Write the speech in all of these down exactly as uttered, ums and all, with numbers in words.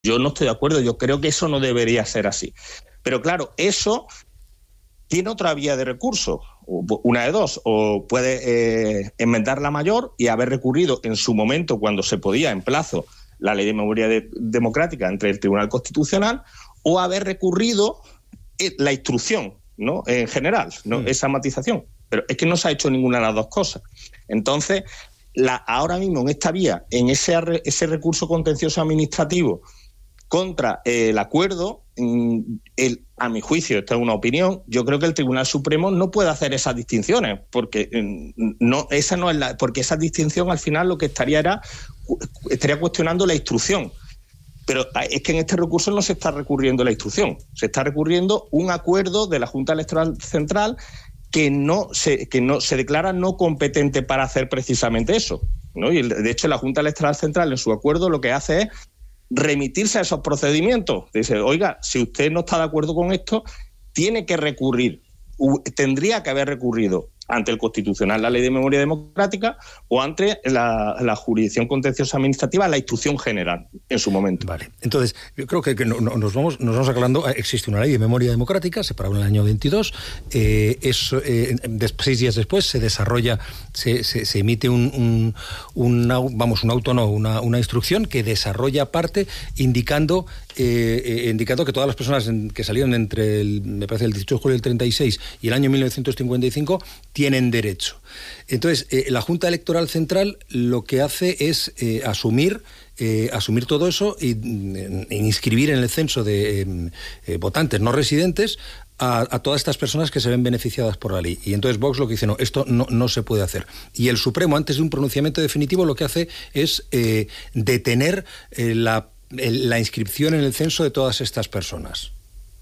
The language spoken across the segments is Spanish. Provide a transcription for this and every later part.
yo no estoy de acuerdo, yo creo que eso no debería ser así. Pero claro, eso tiene otra vía de recurso, una de dos, o puede eh, enmendar la mayor y haber recurrido en su momento, cuando se podía, en plazo, la ley de memoria de, democrática entre el Tribunal Constitucional, o haber recurrido la instrucción, ¿no?, en general, ¿no?, mm. esa matización. Pero es que no se ha hecho ninguna de las dos cosas. Entonces, la, ahora mismo en esta vía, en ese, ese recurso contencioso administrativo contra eh, el acuerdo, el, a mi juicio, esta es una opinión, yo creo que el Tribunal Supremo no puede hacer esas distinciones, porque no, esa no es la, porque esa distinción al final lo que estaría era estaría cuestionando la instrucción. Pero es que en este recurso no se está recurriendo a la instrucción, se está recurriendo un acuerdo de la Junta Electoral Central que no se, que no se declara no competente para hacer precisamente eso, ¿no? Y de hecho la Junta Electoral Central en su acuerdo lo que hace es remitirse a esos procedimientos. Dice, oiga, si usted no está de acuerdo con esto, tiene que recurrir, tendría que haber recurrido ante el Constitucional la Ley de Memoria Democrática o ante la, la jurisdicción contenciosa administrativa, la instrucción general en su momento. Vale, entonces yo creo que, que no, no, nos vamos nos vamos aclarando. Existe una Ley de Memoria Democrática separada en el año veintidós, eh, es, eh, des, seis días después se desarrolla, se, se, se emite un, un, una, vamos, un auto, no, una, una instrucción que desarrolla parte indicando eh, eh, indicando que todas las personas en, que salieron entre el, me parece el dieciocho de julio del treinta y seis y el año mil novecientos cincuenta y cinco tienen derecho. Entonces, eh, la Junta Electoral Central lo que hace es eh, asumir eh, asumir todo eso y eh, inscribir en el censo de eh, eh, votantes no residentes a, a todas estas personas que se ven beneficiadas por la ley. Y entonces Vox lo que dice, no, esto no, no se puede hacer. Y el Supremo, antes de un pronunciamiento definitivo, lo que hace es eh, detener eh, la, el, la inscripción en el censo de todas estas personas.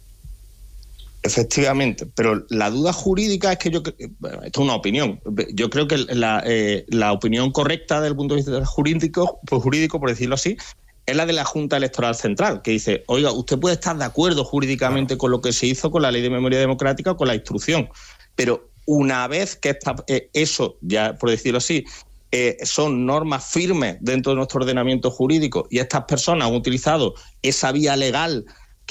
Efectivamente, pero la duda jurídica es que yo, bueno, esto es una opinión, yo creo que la, eh, la opinión correcta desde el punto de vista jurídico, pues jurídico, por decirlo así, es la de la Junta Electoral Central, que dice, oiga, usted puede estar de acuerdo jurídicamente con lo que se hizo con la Ley de Memoria Democrática o con la instrucción, pero una vez que esta, eh, eso, ya por decirlo así, eh, son normas firmes dentro de nuestro ordenamiento jurídico y estas personas han utilizado esa vía legal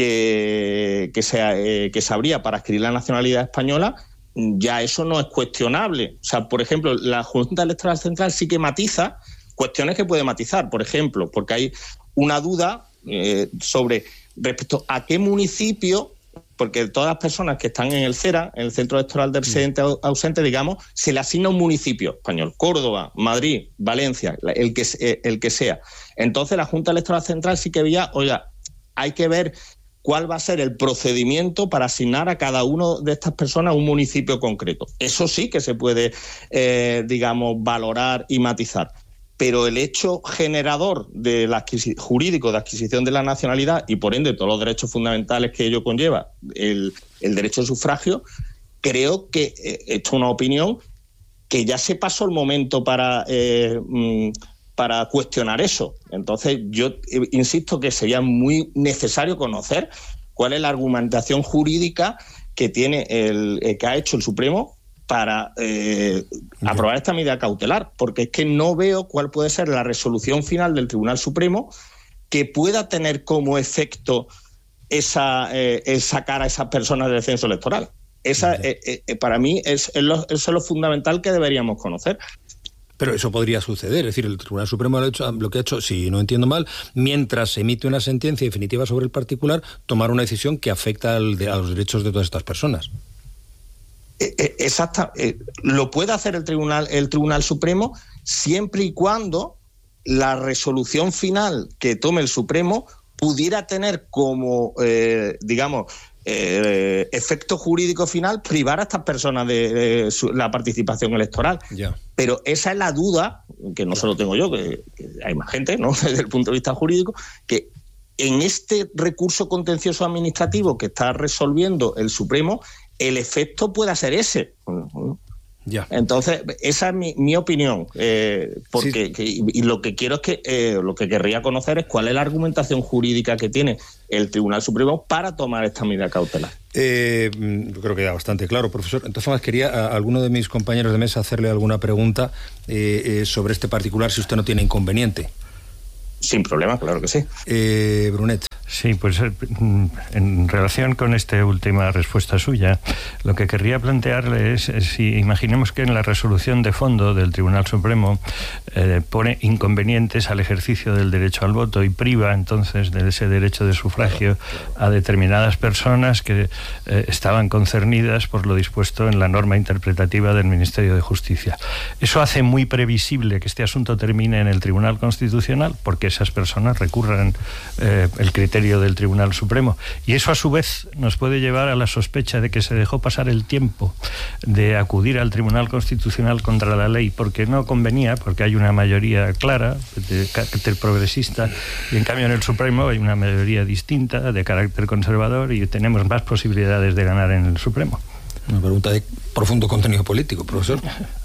que, que, se, eh, que se abría para adquirir la nacionalidad española, ya eso no es cuestionable. O sea, por ejemplo, la Junta Electoral Central sí que matiza cuestiones que puede matizar, por ejemplo, porque hay una duda eh, sobre respecto a qué municipio, porque todas las personas que están en el CERA, en el Centro Electoral de Residente Ausente, digamos, se le asigna un municipio español, Córdoba, Madrid, Valencia, el que, el que sea. Entonces la Junta Electoral Central sí que veía, oiga, hay que ver cuál va a ser el procedimiento para asignar a cada uno de estas personas un municipio concreto. Eso sí que se puede, eh, digamos, valorar y matizar. Pero el hecho generador de la adquisi- jurídico de adquisición de la nacionalidad y, por ende, todos los derechos fundamentales que ello conlleva, el, el derecho de sufragio, creo que, eh, esto es una opinión, que ya se pasó el momento para... Eh, mm, para cuestionar eso. Entonces, yo insisto que sería muy necesario conocer cuál es la argumentación jurídica que tiene el, el que ha hecho el Supremo para eh, aprobar esta medida cautelar, porque es que no veo cuál puede ser la resolución final del Tribunal Supremo que pueda tener como efecto esa eh, el sacar a esas personas del censo electoral. Esa, eh, eh, para mí, es, es lo, eso es lo fundamental que deberíamos conocer. Pero eso podría suceder, es decir, el Tribunal Supremo lo, ha hecho, lo que ha hecho, si no entiendo mal, mientras se emite una sentencia definitiva sobre el particular, tomar una decisión que afecta al de, a los derechos de todas estas personas. Exacto, lo puede hacer el Tribunal, el Tribunal Supremo siempre y cuando la resolución final que tome el Supremo pudiera tener como, eh, digamos, Eh, efecto jurídico final privar a estas personas de, de su, la participación electoral. Yeah. Pero esa es la duda, que no solo tengo yo, que, que hay más gente, ¿no?, desde el punto de vista jurídico, que en este recurso contencioso administrativo que está resolviendo el Supremo, el efecto pueda ser ese. Ya. Entonces, esa es mi, mi opinión, eh, porque sí. que, y lo que quiero es que, eh, lo que querría conocer es cuál es la argumentación jurídica que tiene el Tribunal Supremo para tomar esta medida cautelar. Eh, yo creo que ya bastante claro, profesor. Entonces, más quería a alguno de mis compañeros de mesa hacerle alguna pregunta eh, eh, sobre este particular, si usted no tiene inconveniente. Sin problema, claro que sí. Eh, Brunet. Sí, pues en relación con esta última respuesta suya, lo que querría plantearle es, es si imaginemos que en la resolución de fondo del Tribunal Supremo eh, pone inconvenientes al ejercicio del derecho al voto y priva entonces de ese derecho de sufragio a determinadas personas que eh, estaban concernidas por lo dispuesto en la norma interpretativa del Ministerio de Justicia. Eso hace muy previsible que este asunto termine en el Tribunal Constitucional, porque esas personas recurran eh, el criterio del Tribunal Supremo, y eso a su vez nos puede llevar a la sospecha de que se dejó pasar el tiempo de acudir al Tribunal Constitucional contra la ley porque no convenía, porque hay una mayoría clara de carácter progresista, y en cambio en el Supremo hay una mayoría distinta de carácter conservador y tenemos más posibilidades de ganar en el Supremo. Una pregunta de profundo contenido político, profesor.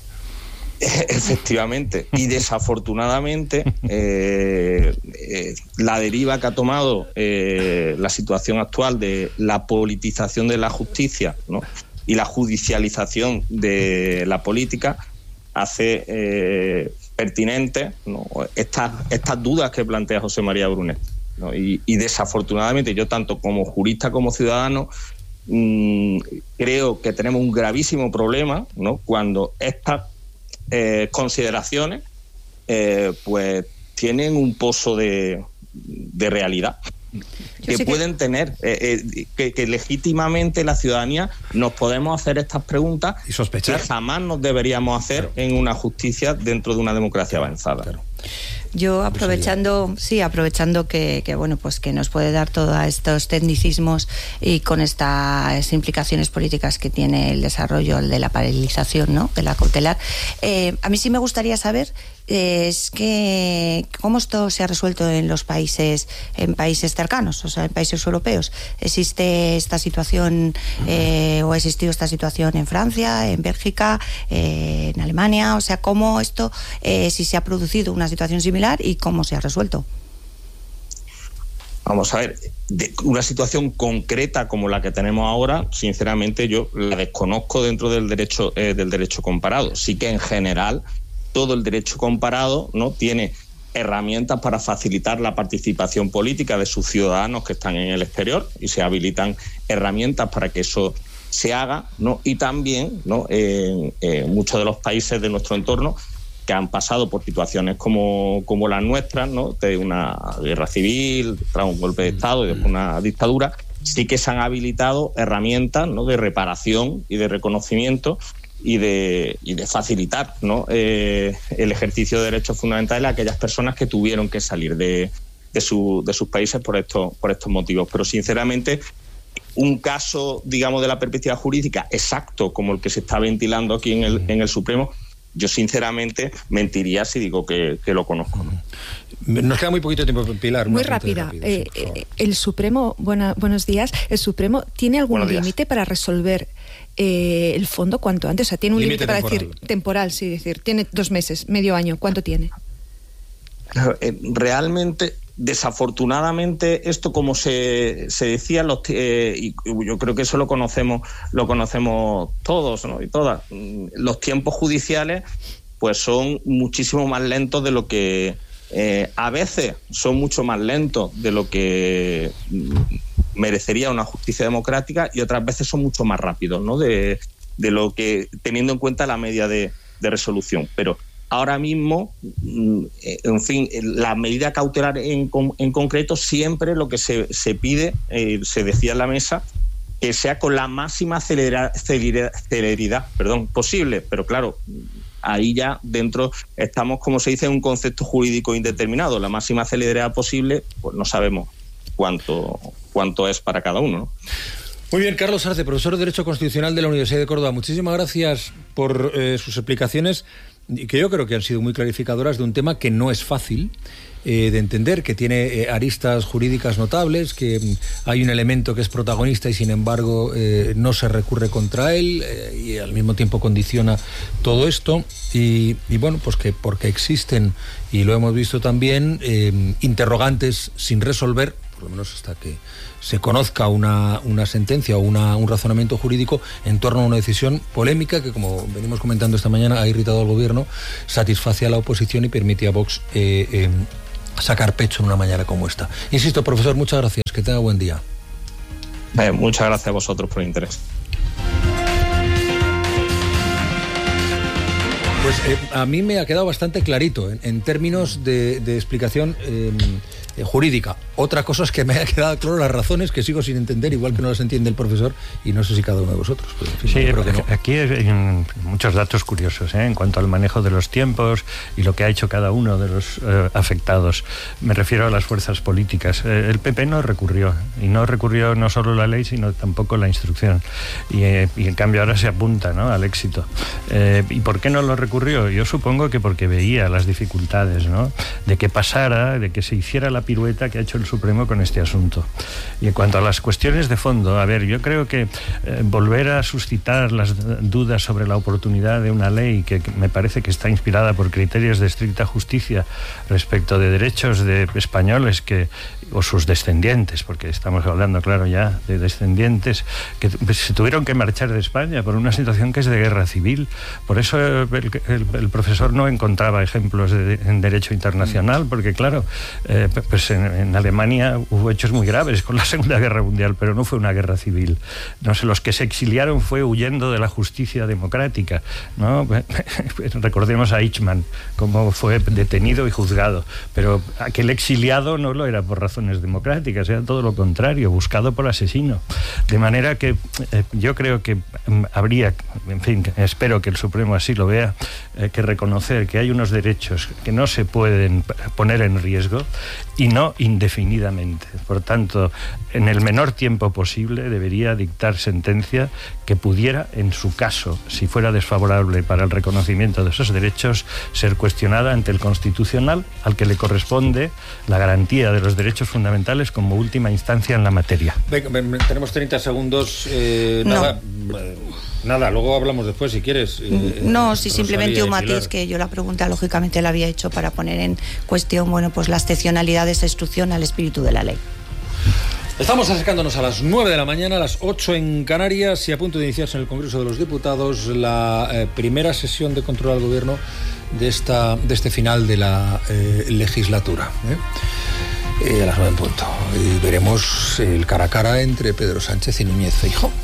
Efectivamente, y desafortunadamente eh, eh, la deriva que ha tomado eh, la situación actual de la politización de la justicia, ¿no?, y la judicialización de la política hace eh, pertinente, ¿no?, estas, estas dudas que plantea José María Brunet, ¿no? y, y desafortunadamente yo, tanto como jurista como ciudadano, mmm, creo que tenemos un gravísimo problema, ¿no?, cuando estas Eh, consideraciones eh, pues tienen un pozo de, de realidad que sí pueden que... tener eh, eh, que, que legítimamente la ciudadanía nos podemos hacer estas preguntas y sospechar que jamás nos deberíamos hacer, claro, en una justicia dentro de una democracia avanzada. Claro. Yo aprovechando, sí, aprovechando que, que bueno, pues que nos puede dar todos estos tecnicismos y con estas implicaciones políticas que tiene el desarrollo de la paralización, ¿no?, de la cautelar, eh, a mí sí me gustaría saber eh, es que cómo esto se ha resuelto en los países, en países cercanos, o sea, en países europeos. ¿Existe esta situación eh, o ha existido esta situación en Francia, en Bélgica, eh, en Alemania? O sea, cómo esto, eh, si se ha producido una situación similar y cómo se ha resuelto. Vamos a ver, de una situación concreta como la que tenemos ahora, sinceramente yo la desconozco dentro del derecho eh, del derecho comparado. Sí que en general todo el derecho comparado, ¿no?, tiene herramientas para facilitar la participación política de sus ciudadanos que están en el exterior, y se habilitan herramientas para que eso se haga, ¿no? Y también, ¿no?, en, en muchos de los países de nuestro entorno que han pasado por situaciones como, como las nuestras, ¿no?, de una guerra civil, tras un golpe de Estado y después una dictadura, sí que se han habilitado herramientas, ¿no?, de reparación y de reconocimiento y de, y de facilitar, ¿no?, eh, el ejercicio de derechos fundamentales a aquellas personas que tuvieron que salir de, de, su, de sus países por estos, por estos motivos. Pero sinceramente, un caso, digamos, de la perspectiva jurídica exacto como el que se está ventilando aquí en el, en el Supremo, yo sinceramente mentiría si digo que, que lo conozco, ¿no? Nos queda muy poquito tiempo, Pilar. Muy rápida. Rápido, eh, sí, el Supremo, buena, buenos días, ¿el Supremo tiene algún límite para resolver eh, el fondo cuanto antes? O sea, ¿tiene un límite para decir temporal? Sí, decir, tiene dos meses, medio año, ¿cuánto tiene? Realmente, desafortunadamente, esto, como se, se decía, los, eh, y yo creo que eso lo conocemos, lo conocemos todos, ¿no?, y todas, los tiempos judiciales pues son muchísimo más lentos de lo que eh, a veces son mucho más lentos de lo que merecería una justicia democrática, y otras veces son mucho más rápidos, ¿no?, de, de lo que, teniendo en cuenta la media de, de resolución. Pero ahora mismo, en fin, la medida cautelar en, en concreto, siempre lo que se, se pide, eh, se decía en la mesa, que sea con la máxima celeridad, celeridad perdón, posible. Pero claro, ahí ya dentro estamos, como se dice, en un concepto jurídico indeterminado. La máxima celeridad posible, pues no sabemos cuánto, cuánto es para cada uno, ¿no? Muy bien, Carlos Arce, profesor de Derecho Constitucional de la Universidad de Córdoba. Muchísimas gracias por eh, sus explicaciones, y que yo creo que han sido muy clarificadoras de un tema que no es fácil eh, de entender, que tiene eh, aristas jurídicas notables, que mm, hay un elemento que es protagonista y sin embargo eh, no se recurre contra él, eh, y al mismo tiempo condiciona todo esto, y, y bueno, pues que porque existen, y lo hemos visto también, eh, interrogantes sin resolver, por lo menos hasta que se conozca una, una sentencia o una, un razonamiento jurídico en torno a una decisión polémica que, como venimos comentando esta mañana, ha irritado al gobierno, satisface a la oposición y permite a Vox eh, eh, sacar pecho en una mañana como esta. Insisto, profesor, muchas gracias, que tenga buen día. Eh, muchas gracias a vosotros por el interés. Pues eh, a mí me ha quedado bastante clarito en, en términos de, de explicación eh, eh, jurídica. Otra cosa es que me haya quedado claro las razones que sigo sin entender, igual que no las entiende el profesor, y no sé si cada uno de vosotros. Pues, en fin, sí, creo que no. Aquí hay muchos datos curiosos ¿eh? en cuanto al manejo de los tiempos y lo que ha hecho cada uno de los eh, afectados. Me refiero a las fuerzas políticas. Eh, el P P no recurrió, y no recurrió no solo la ley, sino tampoco la instrucción. Y, eh, y en cambio ahora se apunta, ¿no?, al éxito. Eh, ¿Y por qué no lo recurrió? Yo supongo que porque veía las dificultades, ¿no?, de que pasara, de que se hiciera la pirueta que ha hecho el Supremo con este asunto. Y en cuanto a las cuestiones de fondo, a ver, yo creo que eh, volver a suscitar las dudas sobre la oportunidad de una ley que, que me parece que está inspirada por criterios de estricta justicia respecto de derechos de españoles que, o sus descendientes, porque estamos hablando, claro, ya de descendientes que se tuvieron que marchar de España por una situación que es de guerra civil. Por eso el, el, el profesor no encontraba ejemplos de, en derecho internacional, porque claro, eh, pues en, en Alemania hubo hechos muy graves con la Segunda Guerra Mundial, pero no fue una guerra civil. No sé, los que se exiliaron fue huyendo de la justicia democrática, ¿no? Recordemos a Eichmann, cómo fue detenido y juzgado, pero aquel exiliado no lo era por razones democráticas, era todo lo contrario, buscado por asesino. De manera que eh, yo creo que um, habría, en fin, espero que el Supremo así lo vea, eh, que reconocer que hay unos derechos que no se pueden poner en riesgo y no indefinidamente. Por tanto, en el menor tiempo posible debería dictar sentencia que pudiera, en su caso, si fuera desfavorable para el reconocimiento de esos derechos, ser cuestionada ante el Constitucional, al que le corresponde la garantía de los derechos fundamentales como última instancia en la materia. Venga, tenemos treinta segundos. Eh, nada, no. nada, luego hablamos después si quieres. Eh, no, si simplemente un matiz, que yo la pregunta lógicamente la había hecho para poner en cuestión, bueno, pues la excepcionalidad de esa instrucción al espíritu de la ley. Estamos acercándonos a las nueve de la mañana, a las ocho en Canarias, y a punto de iniciarse en el Congreso de los Diputados la eh, primera sesión de control al gobierno de esta de este final de la eh, legislatura. ¿eh? Eh, a las nueve en punto. Y veremos el cara a cara entre Pedro Sánchez y Núñez Feijóo.